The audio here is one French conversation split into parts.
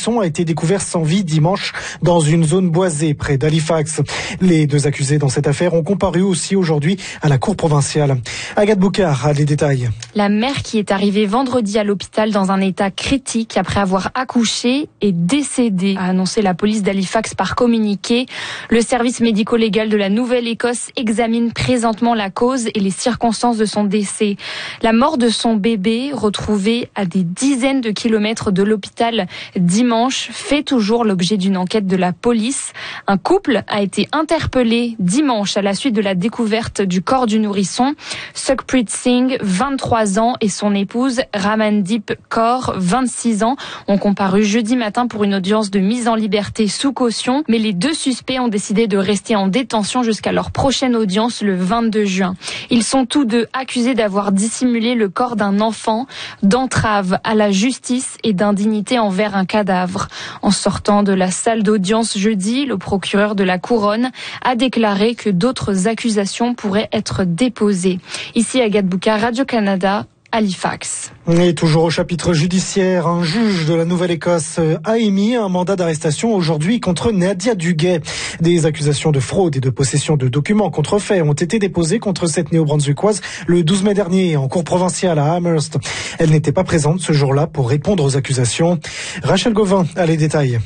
nourrisson a été découvert sans vie dimanche dans une zone boisée près d'Halifax. Les deux accusés dans cette affaire ont comparu aussi aujourd'hui à la cour provinciale. Agathe Boucard a les détails. La mère qui est arrivée vendredi à l'hôpital dans un état critique après avoir accouché est décédée, a annoncé la police d'Halifax par communiqué. Le service médico-légal de la Nouvelle-Écosse examine présentement la cause et les circonstances de son décès. La mort de son bébé, retrouvé à des dizaines de kilomètres de l'hôpital dimanche, fait toujours l'objet d'une enquête de la police. Un couple a été interpellé dimanche à la suite de la découverte du corps du nourrisson. Sukhpreet Singh, 23 ans, et son épouse Ramandeep Kaur, 26 ans, ont comparu jeudi matin pour une audience de mise en liberté sous caution. Mais les deux suspects ont décidé de rester en détention jusqu'à leur prochaine audience le 22 juin. Ils sont tous deux accusés d'avoir dissimulé le corps d'un enfant, d'entrave à la justice et d'indignité envers un cadavre. En sortant de la salle d'audience jeudi, le procureur de la Couronne a déclaré que d'autres accusations pourraient être déposées. Ici Agathe Boucard, Radio-Canada, Halifax. Et toujours au chapitre judiciaire, un juge de la Nouvelle-Écosse a émis un mandat d'arrestation aujourd'hui contre Nadia Duguay. Des accusations de fraude et de possession de documents contrefaits ont été déposées contre cette néo-brunswickoise le 12 mai dernier en cour provinciale à Amherst. Elle n'était pas présente ce jour-là pour répondre aux accusations. Rachel Gauvin a les détails.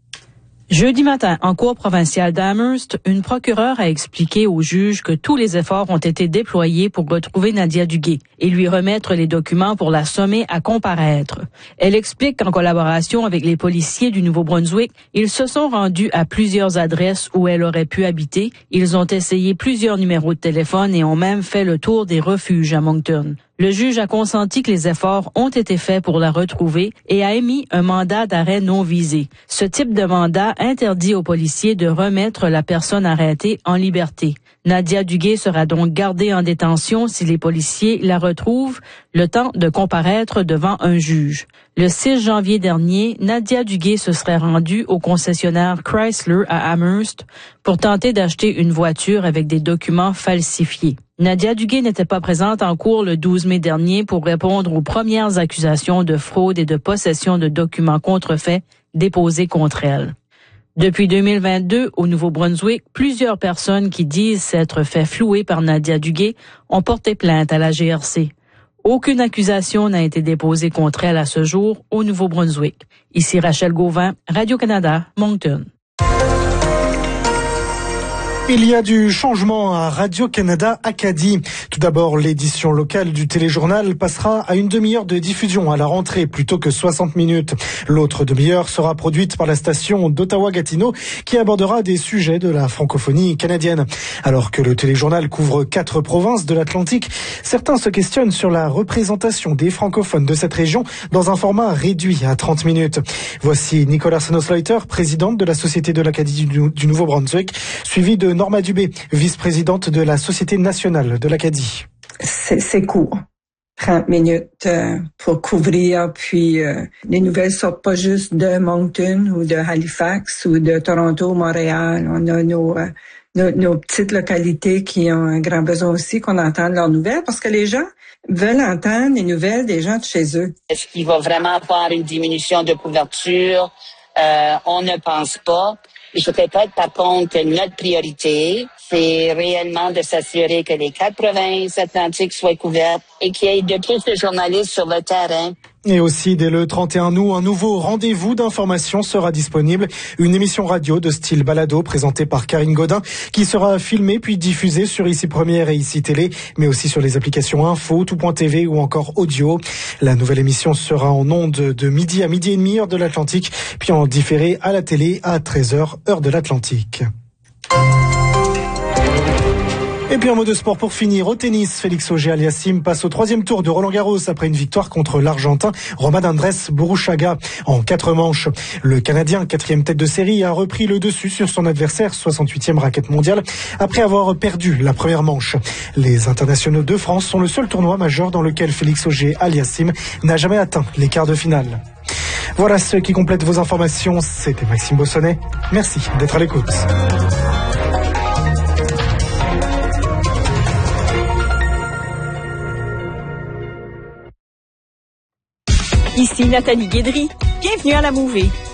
Jeudi matin, en cour provinciale d'Amherst, une procureure a expliqué au juge que tous les efforts ont été déployés pour retrouver Nadia Duguay et lui remettre les documents pour la sommer à comparaître. Elle explique qu'en collaboration avec les policiers du Nouveau-Brunswick, ils se sont rendus à plusieurs adresses où elle aurait pu habiter. Ils ont essayé plusieurs numéros de téléphone et ont même fait le tour des refuges à Moncton. Le juge a consenti que les efforts ont été faits pour la retrouver et a émis un mandat d'arrêt non visé. Ce type de mandat interdit aux policiers de remettre la personne arrêtée en liberté. Nadia Duguay sera donc gardée en détention si les policiers la retrouvent, le temps de comparaître devant un juge. Le 6 janvier dernier, Nadia Duguay se serait rendue au concessionnaire Chrysler à Amherst pour tenter d'acheter une voiture avec des documents falsifiés. Nadia Duguay n'était pas présente en cour le 12 mai dernier pour répondre aux premières accusations de fraude et de possession de documents contrefaits déposés contre elle. Depuis 2022, au Nouveau-Brunswick, plusieurs personnes qui disent s'être fait flouer par Nadia Duguay ont porté plainte à la GRC. Aucune accusation n'a été déposée contre elle à ce jour au Nouveau-Brunswick. Ici Rachel Gauvin, Radio-Canada, Moncton. Il y a du changement à Radio-Canada Acadie. Tout d'abord, l'édition locale du téléjournal passera à une demi-heure de diffusion à la rentrée plutôt que 60 minutes. L'autre demi-heure sera produite par la station d'Ottawa-Gatineau qui abordera des sujets de la francophonie canadienne. Alors que le téléjournal couvre 4 provinces de l'Atlantique, certains se questionnent sur la représentation des francophones de cette région dans un format réduit à 30 minutes. Voici Nicolas Senosleiter, présidente de la Société de l'Acadie du Nouveau-Brunswick, suivi de Norma Dubé, vice-présidente de la Société nationale de l'Acadie. C'est court. 30 minutes pour couvrir, puis les nouvelles sortent pas juste de Moncton ou de Halifax ou de Toronto, Montréal. On a nos petites localités qui ont un grand besoin aussi qu'on entende leurs nouvelles parce que les gens veulent entendre les nouvelles des gens de chez eux. Est-ce qu'il va vraiment avoir une diminution de couverture? On ne pense pas. Je répète, par contre, notre priorité, c'est réellement de s'assurer que les 4 provinces atlantiques soient couvertes et qu'il y ait de plus de journalistes sur le terrain. Et aussi, dès le 31 août, un nouveau rendez-vous d'information sera disponible. Une émission radio de style balado présentée par Karine Godin qui sera filmée puis diffusée sur Ici Première et Ici Télé, mais aussi sur les applications Info, Tout.tv ou encore Audio. La nouvelle émission sera en ondes de midi à midi et demi, heure de l'Atlantique, puis en différé à la télé à 13h, heure de l'Atlantique. Et puis un mot de sport pour finir. Au tennis, Félix Auger-Aliassime passe au 3e tour de Roland-Garros après une victoire contre l'Argentin Roman Andrés Burruchaga en 4 manches. Le Canadien, 4e tête de série, a repris le dessus sur son adversaire, 68e raquette mondiale, après avoir perdu la première manche. Les internationaux de France sont le seul tournoi majeur dans lequel Félix Auger-Aliassime n'a jamais atteint les quarts de finale. Voilà ce qui complète vos informations. C'était Maxime Bossonnet. Merci d'être à l'écoute. Ici Nathalie Guédry. Bienvenue à la Mouvée.